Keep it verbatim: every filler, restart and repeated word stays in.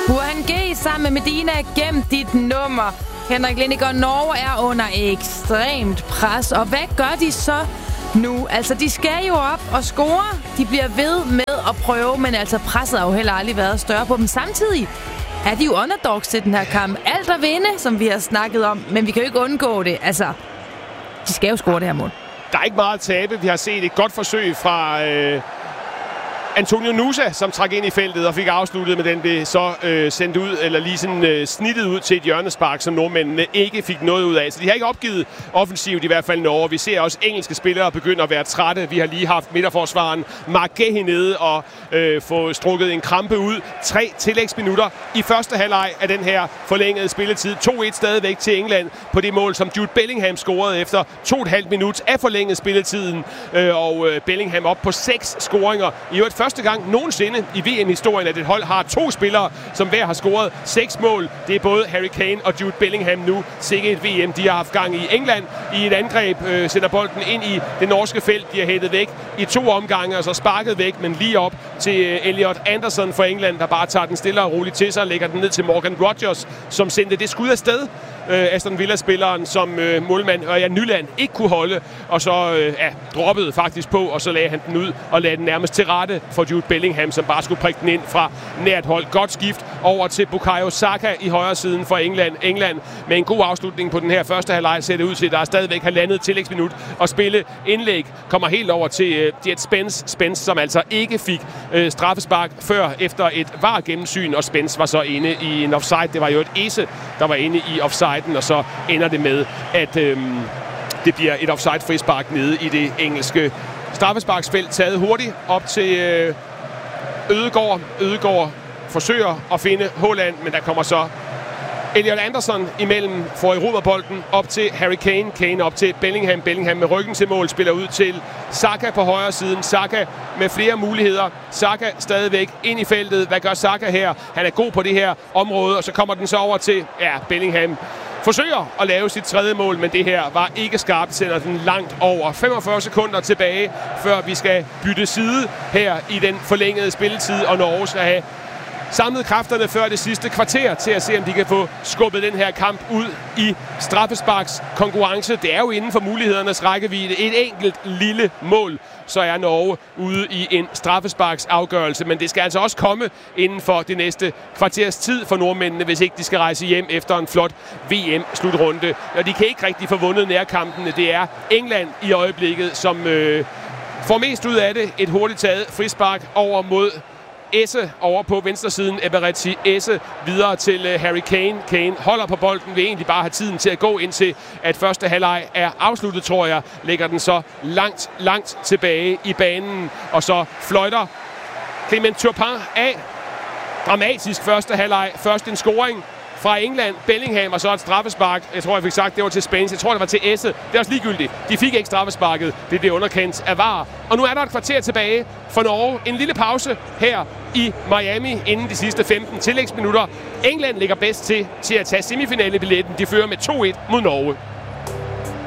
Burhan G sammen med Medina, gem dit nummer. Henrik Lindegaard, Norge er under ekstremt pres. Og hvad gør de så nu? Altså, de skal jo op og score. De bliver ved med at prøve, men altså presset har jo heller aldrig været større på dem. Samtidig er de jo underdogs til den her kamp. Alt at vinde, som vi har snakket om, men vi kan jo ikke undgå det. Altså, de skal jo score det her mål. Der er ikke meget at tabe. Vi har set et godt forsøg fra øh, Antonio Nusa, som trak ind i feltet og fik afsluttet, med den blev så øh, sendt ud, eller lige sådan øh, snittet ud til et hjørnespark, som nordmændene ikke fik noget ud af. Så de har ikke opgivet offensivt, i hvert fald Norge. Vi ser også engelske spillere begynde at være trætte. Vi har lige haft midterforsvaren Mark Gehi nede og øh, få strukket en krampe ud. Tre tillægsminutter i første halvleg af den her forlængede spilletid. to et stadigvæk til England på det mål, som Jude Bellingham scorede efter to og et halvt minut af forlænget spilletiden. Øh, og øh, Bellingham op på seks scoringer. I øvrigt første gang nogensinde i V M-historien, at et hold har to spillere, som hver har scoret seks mål. Det er både Harry Kane og Jude Bellingham nu. Sikke et V M, de har haft gang i. England i et angreb øh, sætter bolden ind i det norske felt. De har hættet væk i to omgange, og så sparket væk, men lige op til øh, Elliot Anderson for England, der bare tager den stille og roligt til sig og lægger den ned til Morgan Rogers, som sendte det skud afsted. Øh, Aston Villa-spilleren, som øh, målmand Ørjan Nyland ikke kunne holde, og så øh, ja, droppede faktisk på, og så lagde han den ud og lagde den nærmest til rette for Jude Bellingham, som bare skulle prikke den ind fra nært hold. Godt skift over til Bukayo Saka i højre siden for England. England med en god afslutning på den her første halvleg ser det ud til, der er stadigvæk halvandet tillægsminut og spille. Indlæg kommer helt over til øh, Jet Spence. Spence, som altså ikke fik øh, straffespark før efter et V A R-gennemsyn, og Spence var så inde i en offside. Det var jo et Ese, der var inde i offside, og så ender det med, at øhm, det bliver et offside-frispark nede i det engelske straffesparksfelt, taget hurtigt op til øh, Ødegaard. Ødegaard forsøger at finde Haaland, men der kommer så Elliot Anderson imellem, får erobret bolden op til Harry Kane. Kane op til Bellingham. Bellingham med ryggen til mål, spiller ud til Saka på højre siden. Saka med flere muligheder. Saka stadigvæk ind i feltet. Hvad gør Saka her? Han er god på det her område, og så kommer den så over til, ja, Bellingham forsøger at lave sit tredje mål, men det her var ikke skarpt, sender den langt over. femogfyrre sekunder tilbage, før vi skal bytte side her i den forlængede spilletid, og Norge skal have samlet kræfterne før det sidste kvarter til at se, om de kan få skubbet den her kamp ud i straffesparks konkurrence. Det er jo inden for mulighedernes rækkevidde. Et enkelt lille mål, så er Norge ude i en straffesparks afgørelse. Men det skal altså også komme inden for det næste kvarters tid for nordmændene, hvis ikke de skal rejse hjem efter en flot V M-slutrunde. Og de kan ikke rigtig få vundet nærkampene. Det er England i øjeblikket, som øh, får mest ud af det. Et hurtigt taget frispark over mod Esse over på venstresiden. Eberechi Esse videre til Harry Kane. Kane holder på bolden, vil egentlig bare have tiden til at gå, indtil at første halvleg er afsluttet, tror jeg. Lægger den så langt, langt tilbage i banen, og så fløjter Clement Turpin af. Dramatisk første halvleg. Først en scoring fra England, Bellingham, og så et straffespark. Jeg tror, jeg fik sagt, det var til Spence. Jeg tror, det var til Esse. Det er også ligegyldigt. De fik ikke straffesparket. Det blev underkendt af V A R. Og nu er der et kvarter tilbage for Norge. En lille pause her i Miami inden de sidste femten tillægsminutter. England ligger bedst til, til at tage semifinalebilletten. De fører med to et mod Norge.